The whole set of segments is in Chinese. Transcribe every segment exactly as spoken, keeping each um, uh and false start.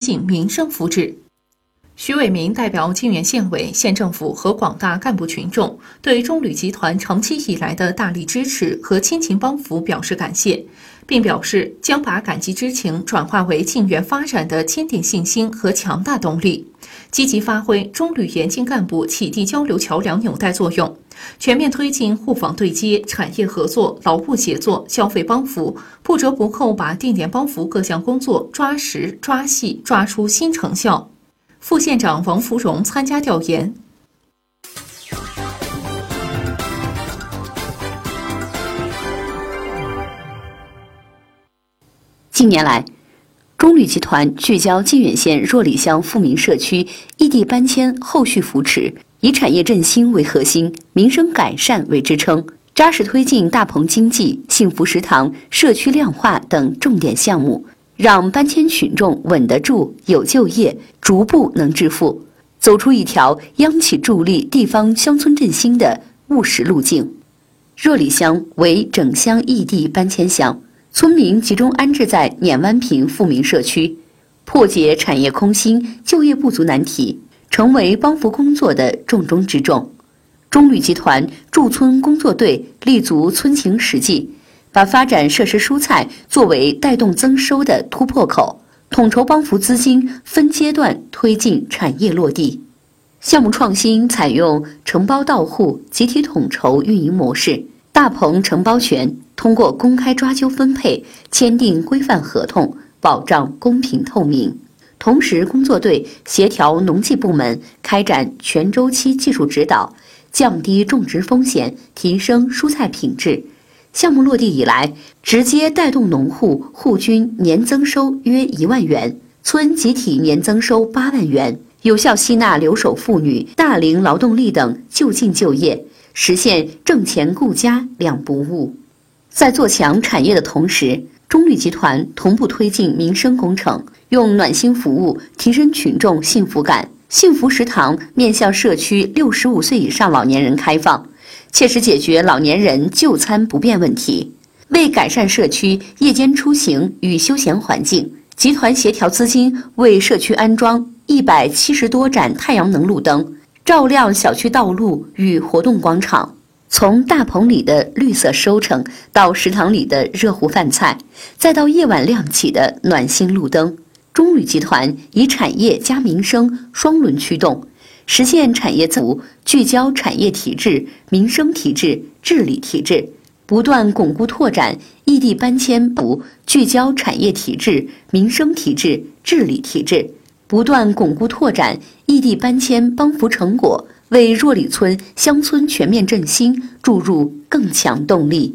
进民生福祉。徐伟民代表靖远县委、县政府和广大干部群众对中旅集团长期以来的大力支持和亲情帮扶表示感谢，并表示将把感激之情转化为靖远发展的坚定信心和强大动力，积极发挥中旅严禁干部启地交流桥梁纽带作用，全面推进互访对接、产业合作、劳务协作、消费帮扶，不折不扣把定点帮扶各项工作抓实、抓细、抓出新成效。副县长王福荣参加调研。 近年来，中旅集团聚焦靖远县若里乡富民社区异地搬迁后续扶持，以产业振兴为核心，民生改善为支撑，扎实推进大棚经济、幸福食堂、社区亮化等重点项目，让搬迁群众稳得住、有就业，逐步能致富，走出一条央企助力地方乡村振兴的务实路径。若里乡为整乡异地搬迁乡，村民集中安置在碾湾坪富民社区，破解产业空心、就业不足难题，成为帮扶工作的重中之重。中旅集团驻村工作队立足村情实际，把发展设施蔬菜作为带动增收的突破口，统筹帮扶资金，分阶段推进产业落地。项目创新采用承包到户、集体统筹运营模式，大棚承包权通过公开抓阄分配，签订规范合同，保障公平透明。同时，工作队协调农技部门开展全周期技术指导，降低种植风险，提升蔬菜品质。项目落地以来，直接带动农户户均年增收约一万元，村集体年增收八万元，有效吸纳留守妇女、大龄劳动力等就近就业，实现挣钱顾家两不误。在做强产业的同时，中旅集团同步推进民生工程，用暖心服务提升群众幸福感。幸福食堂面向社区六十五岁以上老年人开放，切实解决老年人就餐不便问题。为改善社区夜间出行与休闲环境，集团协调资金为社区安装一百七十多盏太阳能路灯，照亮小区道路与活动广场。从大棚里的绿色收成，到食堂里的热乎饭菜，再到夜晚亮起的暖心路灯，中旅集团以产业加民生双轮驱动，实现产业增幅，聚焦产业体制、民生体制、治理体制，不断巩固拓展异地搬迁补，聚焦产业体制、民生体制、治理体制，不断巩固拓展异地搬迁帮扶成果，为若里村乡村全面振兴注入更强动力。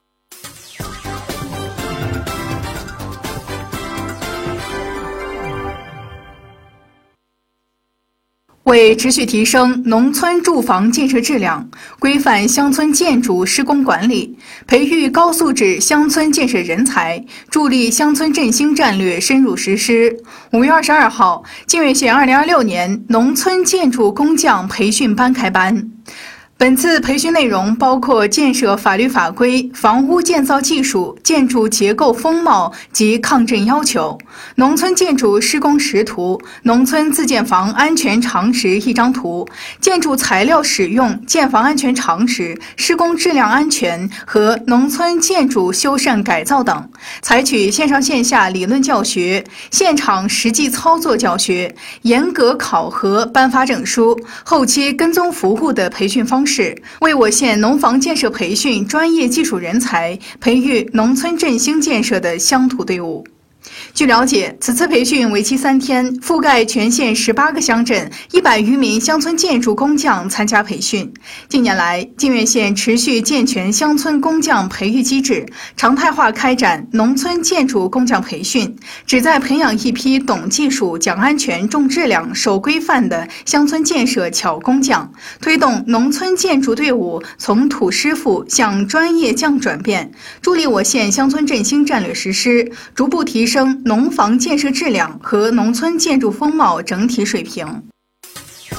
为持续提升农村住房建设质量，规范乡村建筑施工管理，培育高素质乡村建设人才，助力乡村振兴战略深入实施。五月二十二号，靖远县二零二六年农村建筑工匠培训班开班。本次培训内容包括建设法律法规、房屋建造技术、建筑结构风貌及抗震要求、农村建筑施工实图、农村自建房安全常识一张图、建筑材料使用、建房安全常识、施工质量安全和农村建筑修缮改造等，采取线上线下理论教学、现场实际操作教学、严格考核颁发证书、后期跟踪服务的培训方式，为我县农房建设培训专业技术人才，培育农村振兴建设的乡土队伍。据了解，此次培训为期三天，覆盖全县十八个乡镇，一百余名乡村建筑工匠参加培训。近年来，靖远县持续健全乡村工匠培育机制，常态化开展农村建筑工匠培训，旨在培养一批懂技术、讲安全、重质量、守规范的乡村建设巧工匠，推动农村建筑队伍从土师傅向专业匠转变，助力我县乡村振兴战略实施，逐步提升农房建设质量和农村建筑风貌整体水平。